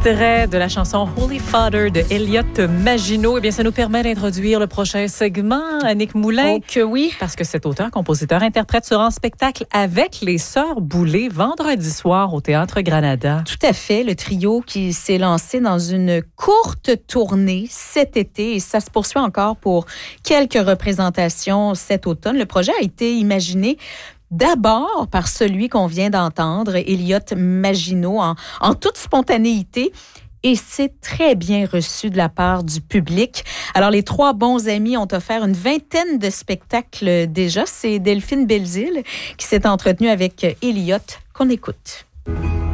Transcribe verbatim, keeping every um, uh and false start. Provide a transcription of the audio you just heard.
extrait de la chanson Holy Father de Elliott Maginot. Eh bien, ça nous permet d'introduire le prochain segment, Annick Moulin. Oh que oui. Parce que cet auteur, compositeur, interprète sera en spectacle avec les Sœurs Boulay vendredi soir au Théâtre Granada. Tout à fait. Le trio qui s'est lancé dans une courte tournée cet été et ça se poursuit encore pour quelques représentations cet automne. Le projet a été imaginé d'abord par celui qu'on vient d'entendre, Elliott Maginot, en, en toute spontanéité. Et c'est très bien reçu de la part du public. Alors, les trois bons amis ont offert une vingtaine de spectacles déjà. C'est Delphine Belzile qui s'est entretenue avec Elliott qu'on écoute.